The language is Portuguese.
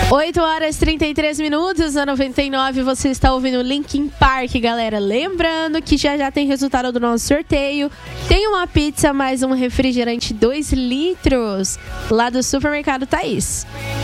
8h33 na 99, você está ouvindo Linkin Park, galera. Lembrando que já tem resultado do nosso sorteio. Tem uma pizza mais um refrigerante 2 litros lá do Supermercado Thaís.